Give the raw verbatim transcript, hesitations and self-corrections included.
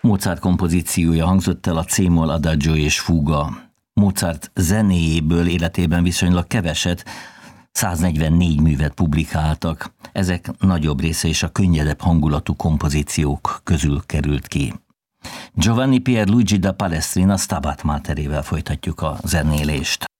Mozart kompozíciója hangzott el, a C-moll adagio és fuga. Mozart zenéjéből életében viszonylag keveset, száznegyvennégy művet publikáltak. Ezek nagyobb része is a könnyedebb hangulatú kompozíciók közül került ki. Giovanni Pierluigi da Palestrina Stabat Materével folytatjuk a zenélést.